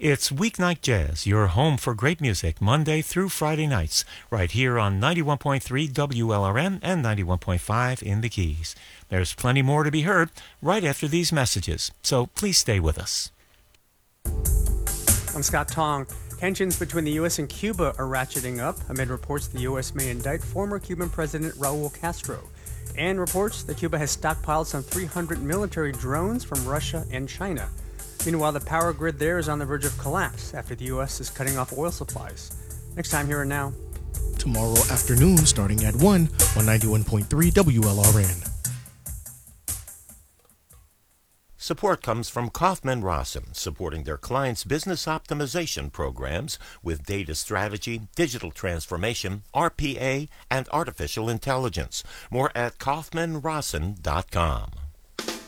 It's Weeknight Jazz, your home for great music, Monday through Friday nights, right here on 91.3 WLRN and 91.5 in the Keys. There's plenty more to be heard right after these messages, so please stay with us. I'm Scott Tong. Tensions between the U.S. and Cuba are ratcheting up amid reports the U.S. may indict former Cuban President Raul Castro, and reports that Cuba has stockpiled some 300 military drones from Russia and China. Meanwhile, the power grid there is on the verge of collapse after the U.S. is cutting off oil supplies. Next time, Here and Now. Tomorrow afternoon, starting at 1 on 91.3 WLRN. Support comes from Kaufman Rossum, supporting their clients' business optimization programs with data strategy, digital transformation, RPA, and artificial intelligence. More at kaufmanrossum.com.